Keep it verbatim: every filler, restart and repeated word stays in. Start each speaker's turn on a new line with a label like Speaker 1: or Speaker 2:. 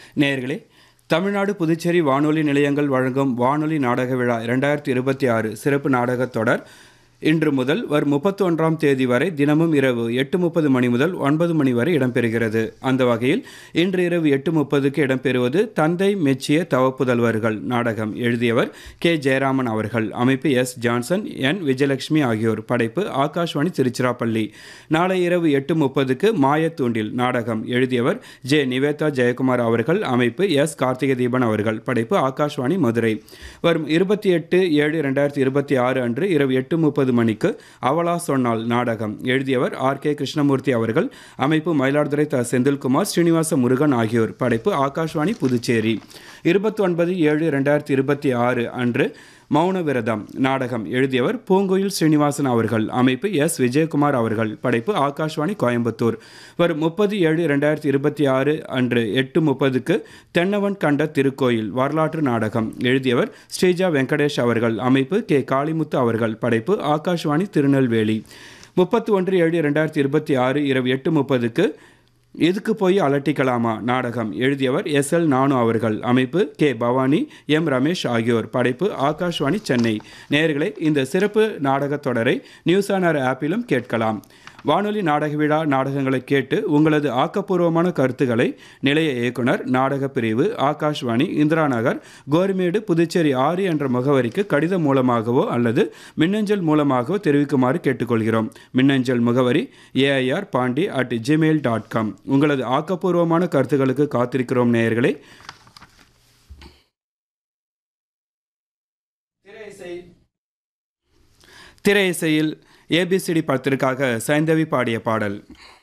Speaker 1: நேயர்களே, தமிழ்நாடு புதுச்சேரி வானொலி நிலையங்கள் வழங்கும் வானொலி நாடக விழா இரண்டாயிரத்தி இருபத்தி ஆறு சிறப்பு நாடகத் தொடர் இன்று முதல் வரும் முப்பத்தி ஒன்றாம் தேதி வரை தினமும் இரவு எட்டு முப்பது மணி முதல் ஒன்பது மணி வரை இடம்பெறுகிறது. அந்த வகையில் இன்று இரவு எட்டு முப்பதுக்கு இடம்பெறுவது தந்தை மெச்சிய தவப்புதல்வர்கள் நாடகம். எழுதியவர் கே ஜெயராமன் அவர்கள். அமைப்பு எஸ் ஜான்சன், என் விஜயலட்சுமி ஆகியோர். படைப்பு ஆகாஷ்வாணி திருச்சிராப்பள்ளி. நாளை இரவு எட்டு முப்பதுக்கு மாயத்தூண்டில் நாடகம். எழுதியவர் ஜே நிவேதா ஜெயக்குமார் அவர்கள். அமைப்பு எஸ் கார்த்திகை தீபன் அவர்கள். படைப்பு ஆகாஷ்வாணி மதுரை. வரும் இருபத்தி எட்டு ஏழு இரண்டாயிரத்தி இருபத்தி ஆறு அன்று இரவு எட்டு முப்பது மணிக்கு அவளா சொன்னால் நாடகம். எழுதியவர் ஆர் கே கிருஷ்ணமூர்த்தி அவர்கள். அமைப்பு மயிலாடுதுறை த செந்தில்குமார், ஸ்ரீனிவாச முருகன் ஆகியோர். படைப்பு ஆகாஷ்வாணி புதுச்சேரி. இருபத்தி ஒன்பது ஏழு இரண்டாயிரத்தி இருபத்தி ஆறு அன்று மௌன விரதம் நாடகம். எழுதியவர் பூங்குயில் ஸ்ரீனிவாசன் அவர்கள். அமைப்பு எஸ் விஜயகுமார் அவர்கள். படைப்பு ஆகாஷ்வாணி கோயம்புத்தூர். வரும் முப்பது ஏழு இரண்டாயிரத்தி இருபத்தி ஆறு அன்று எட்டு முப்பதுக்கு தென்னவன் கண்ட திருக்கோயில் வரலாற்று நாடகம். எழுதியவர் ஸ்ரீஜா வெங்கடேஷ் அவர்கள். அமைப்பு கே காளிமுத்து அவர்கள். படைப்பு ஆகாஷ்வாணி திருநெல்வேலி. முப்பத்தி ஒன்று ஏழு இரண்டாயிரத்தி இருபத்தி ஆறு இரவு எட்டு முப்பதுக்கு எதுக்கு போய் அலட்டிக்கலாமா நாடகம். எழுதியவர் எஸ் எல் நானு அவர்கள். அமைப்பு கே பவானி, எம் ரமேஷ் ஆகியோர். படைப்பு ஆகாஷ்வாணி சென்னை. நேயர்களே, இந்த சிறப்பு நாடகத் தொடரை நியூஸ் ஆன் ஏர் ஆப்பிலும் கேட்கலாம். வானொலி நாடக விழா நாடகங்களை கேட்டு உங்களது ஆக்கப்பூர்வமான கருத்துக்களை நிலைய இயக்குனர், நாடக பிரிவு, ஆகாஷ்வாணி, இந்திரா நகர், கோரிமேடு, புதுச்சேரி ஆறு என்ற முகவரிக்கு கடிதம் மூலமாகவோ அல்லது மின்னஞ்சல் மூலமாகவோ தெரிவிக்குமாறு கேட்டுக்கொள்கிறோம். மின்னஞ்சல் முகவரி AIR Pandi at Gmail dot com. உங்களது ஆக்கப்பூர்வமான கருத்துக்களுக்கு காத்திருக்கிறோம் நேயர்களே. திரை இசையில் ஏபிசிடி படத்திற்காக சைந்தவி பாடிய பாடல்.